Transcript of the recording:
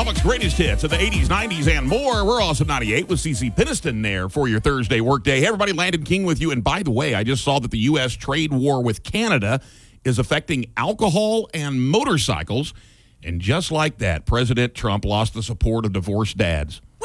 Lubbock's greatest hits of the 80s, 90s, and more. We're Awesome 98 with CeCe Peniston there for your Thursday workday. Hey, everybody, Landon King with you. And by the way, I just saw that the U.S. trade war with Canada is affecting alcohol and motorcycles. And just like that, President Trump lost the support of divorced dads.